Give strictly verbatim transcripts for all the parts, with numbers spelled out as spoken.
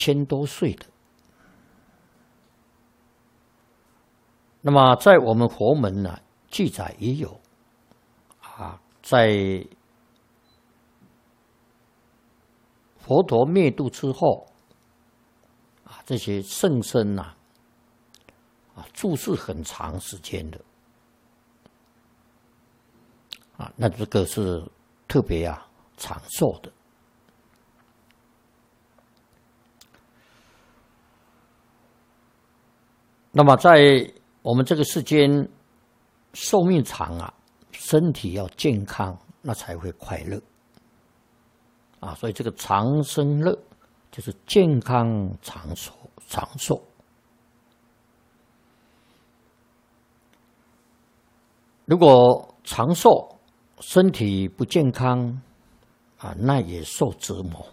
千多岁的。那么在我们佛门呢，记载也有啊，在佛陀灭度之后啊，这些圣僧呐啊，住世很长时间的啊，那这个是特别啊长寿的。那么在我们这个世间，寿命长啊，身体要健康，那才会快乐啊。所以这个长生乐就是健康长寿，长寿。如果长寿，身体不健康啊，那也受折磨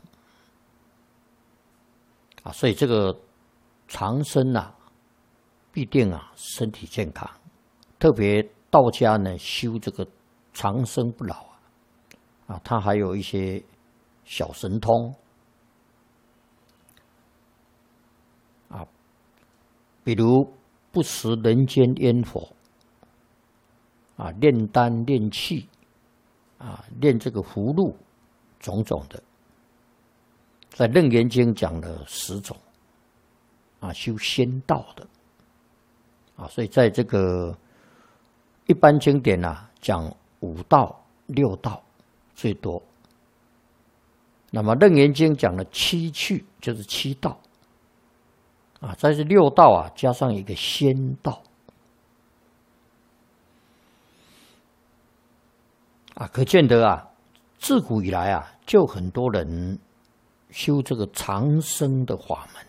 啊。所以这个长生啊，必定啊身体健康。特别道家呢修这个长生不老啊，啊，它还有一些小神通啊，比如不食人间烟火啊，炼丹炼气啊，炼这个葫芦，种种的，在《楞严经》讲了十种啊，修仙道的啊，所以在这个一般经典啊，讲五道、六道最多。那么《楞严经》讲了七趣，就是七道啊，在这六道啊，加上一个仙道啊，可见得啊，自古以来啊，就很多人修这个长生的法门。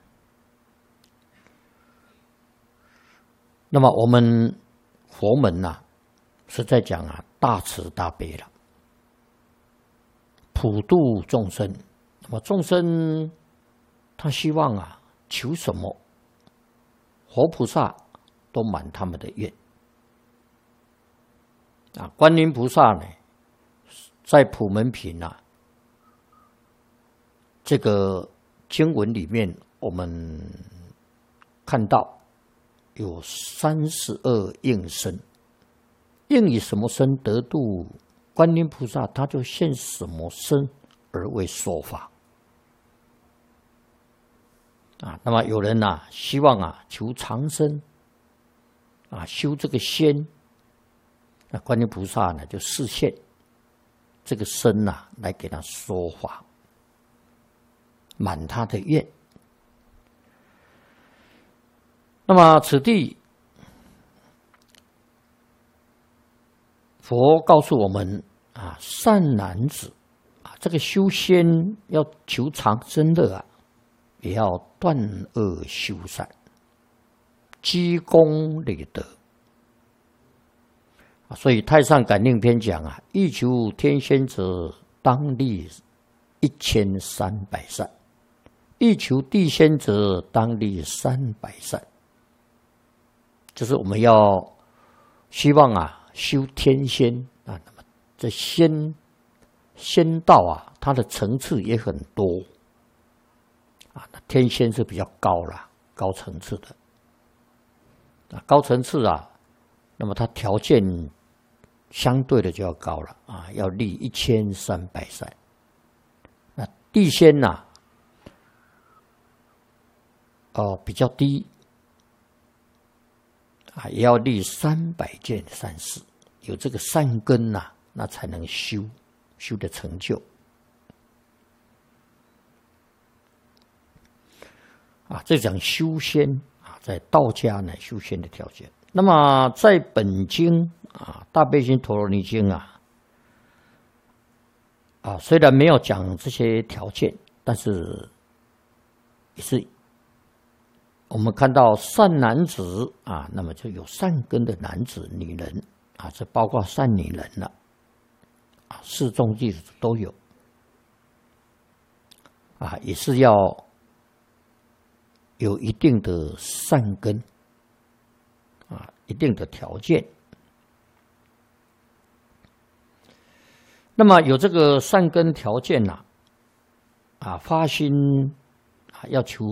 那么我们佛门呐、啊，是在讲啊大慈大悲了，普度众生。那么众生他希望啊求什么，活菩萨都满他们的愿啊。观音菩萨呢，在普门品啊这个经文里面，我们看到有三十二应身，应以什么身得度观音菩萨，他就现什么身而为说法啊。那么有人呐、啊，希望啊求长生啊，修这个仙，那观音菩萨呢就示现这个身呐、啊，来给他说法，满他的愿。那么此地佛告诉我们啊，善男子啊，这个修仙要求长生的啊，也要断恶修善，积功累德啊。所以《太上感应篇》讲啊，欲求天仙者，当立一千三百善；欲求地仙者，当立三百善。就是我们要希望啊修天仙啊，那么这仙仙道啊，它的层次也很多啊。天仙是比较高啦，高层次的啊，高层次啊，那么它条件相对的就要高了啊，要立一千三百善。那地仙呐、啊，哦比较低。啊，也要立三百件善事，有这个善根呐、啊，那才能修修的成就。啊，这讲修仙啊，在道家呢修仙的条件。那么在本经啊，《大悲心陀罗尼经》啊，啊虽然没有讲这些条件，但是也是。我们看到善男子啊，那么就有善根的男子、女人啊，这包括善女人了啊，四众弟子都有啊，也是要有一定的善根啊，一定的条件。那么有这个善根条件呐、啊，啊，发心啊要求